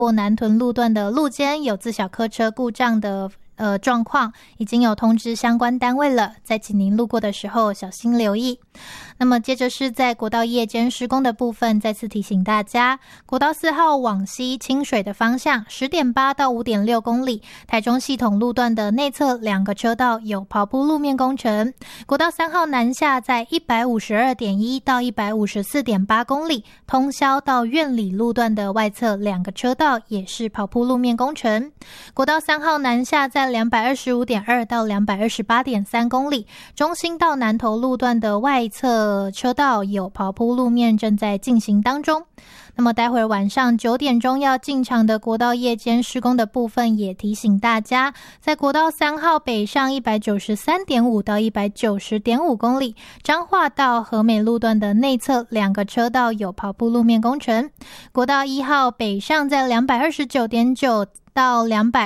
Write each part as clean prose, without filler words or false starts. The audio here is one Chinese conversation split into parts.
过南屯路段的路肩有自小客车故障的状况，已经有通知相关单位了，在请您路过的时候小心留意。那么接着是在国道夜间施工的部分，再次提醒大家，国道4号往西清水的方向 10.8 到 5.6 公里，台中系统路段的内侧2个车道有刨铺路面工程。国道3号南下在 152.1 到 154.8 公里，通霄到苑里路段的外侧2个车道也是刨铺路面工程。国道3号南下在 225.2 到 228.3 公里，中兴到南投路段的外侧车道有刨铺路面正在进行当中。那么待会儿晚上9点钟要进场的国道夜间施工的部分，也提醒大家，在国道3号北上 193.5 到 190.5 公里，彰化到和美路段的内侧2个车道有刨铺路面工程。国道1号北上在 229.9到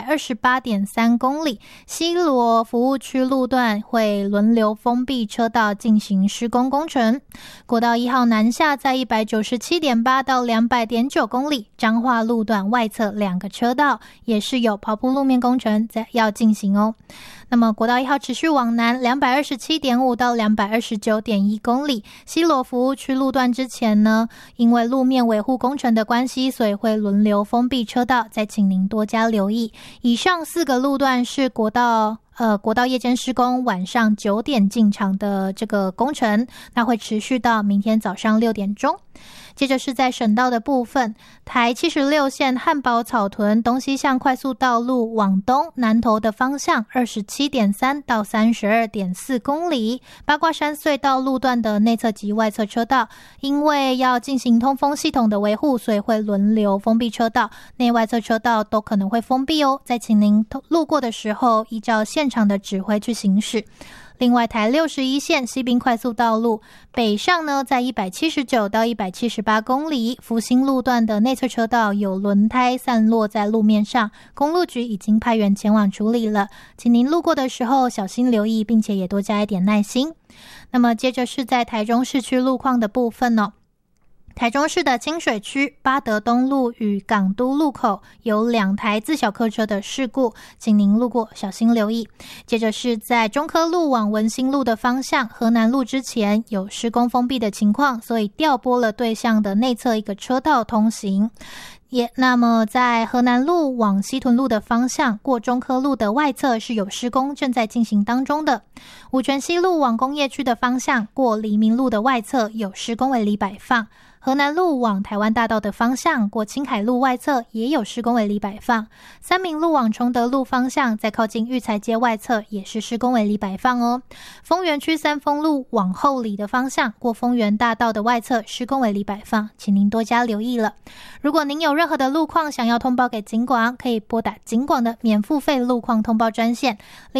228.3 公里，西螺服务区路段会轮流封闭车道进行施工工程。国道1号南下在 197.8 到 200.9 公里，彰化路段外侧2个车道也是有刨铺路面工程要进行哦。那么国道1号持续往南 227.5 到 229.1 公里，西螺服务区路段之前呢，因为路面维护工程的关系，所以会轮流封闭车道，再请您多加留意。以上4个路段是国道夜间施工，晚上9点进场的这个工程，那会持续到明天早上6点钟。接着是在省道的部分，台76线汉宝草屯东西向快速道路往东南投的方向 27.3 到 32.4 公里，八卦山隧道路段的内侧及外侧车道，因为要进行通风系统的维护，所以会轮流封闭车道，内外侧车道都可能会封闭哦，再请您路过的时候依照现场的指挥去行驶。另外台61线西滨快速道路北上呢，在179到178公里，福兴路段的内侧车道有轮胎散落在路面上，公路局已经派员前往处理了，请您路过的时候小心留意，并且也多加一点耐心。那么接着是在台中市区路况的部分哦。台中市的清水区八德东路与港都路口有2台自小客车的事故，请您路过小心留意。接着是在中科路往文心路的方向，河南路之前有施工封闭的情况，所以调拨了对向的内侧一个车道通行。那么在河南路往西屯路的方向，过中科路的外侧是有施工正在进行当中的。五权西路往工业区的方向，过黎明路的外侧有施工围篱摆放。河南路往台湾大道的方向，过青海路外侧也有施工围篱摆放。三民路往崇德路方向，在靠近育才街外侧也是施工围篱摆放哦。丰原区三丰路往后里的方向，过丰原大道的外侧施工围篱摆放，请您多加留意了。如果您有任何的路况想要通报给警广，可以拨打警广的免付费路况通报专线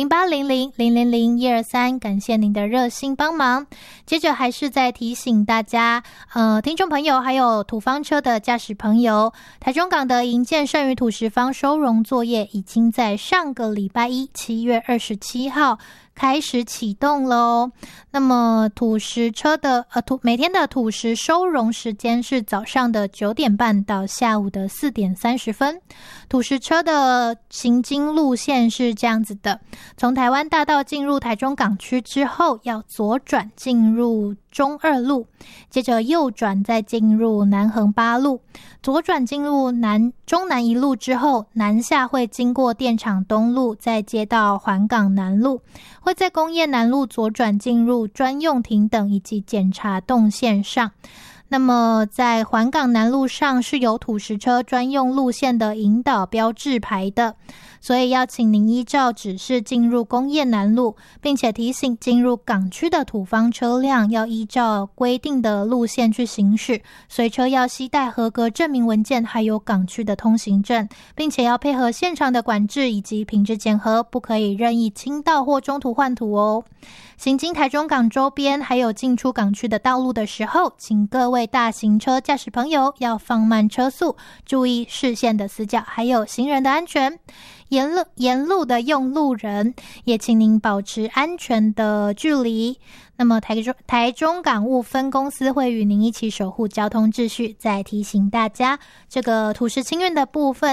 0800-000-123，感谢您的热心帮忙。接着还是再提醒大家，听众朋友还有土方车的驾驶朋友，台中港的营建剩余土石方收容作业已经在上个礼拜一7月27号开始启动咯。那么土石车的每天的土石收容时间是早上的9点半到下午的4点30分。土石车的行经路线是这样子的，从台湾大道进入台中港区之后，要左转进入中二路，接着右转再进入南横8路，左转进入中南1路之后，南下会经过电厂东路，再接到环港南路，会在工业南路左转进入专用停等以及检查动线上。那么在环港南路上是有土石车专用路线的引导标志牌的，所以要请您依照指示进入工业南路，并且提醒进入港区的土方车辆要依照规定的路线去行驶，随车要携带合格证明文件还有港区的通行证，并且要配合现场的管制以及品质检核，不可以任意倾倒或中途换土哦。行经台中港周边还有进出港区的道路的时候，请各位大型车驾驶朋友要放慢车速，注意视线的死角还有行人的安全。沿路的用路人也请您保持安全的距离。那么台中港务分公司会与您一起守护交通秩序。再提醒大家，这个土石清运的部分